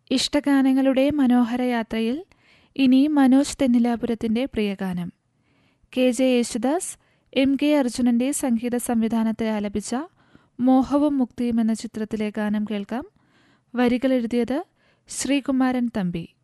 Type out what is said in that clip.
ഇഷ്ടഗാനങ്ങളുടെ മനോഹര യാത്രയിൽ ഇനി മനോജ് തെന്നിലാപുരത്തിൻ്റെ പ്രിയഗാനം. കെ.ജെ. യേശുദാസ്, എം.കെ. അർജുനൻ്റെ സംഗീത സംവിധാനത്തിൽ ആലപിച്ച മോഹവും മുക്തിയും എന്ന ചിത്രത്തിലെ ഗാനം കേൾക്കാം. വരികൾ എഴുതിയത് ശ്രീകുമാരൻ തമ്പി.